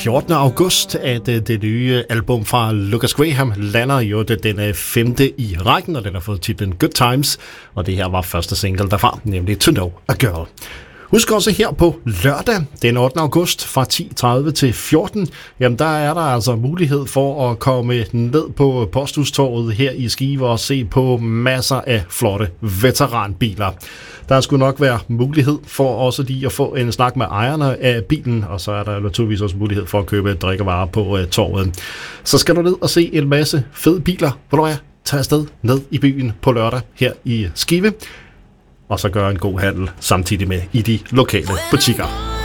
14. august, at det nye album fra Lukas Graham lander jo den 5. i rækken, og den har fået titlen Good Times, og det her var første single derfra, nemlig To Know a Girl. Husk også her på lørdag, den 8. august fra 10:30 til 14, jamen der er der altså mulighed for at komme ned på Posthustorvet her i Skive og se på masser af flotte veteranbiler. Der skulle nok være mulighed for også lige at få en snak med ejerne af bilen, og så er der naturligvis også mulighed for at købe drikkevarer på torvet. Så skal du ned og se en masse fede biler, hvor du er. Tag afsted ned i byen på lørdag her i Skive, og så gøre en god handel samtidig med i de lokale butikker.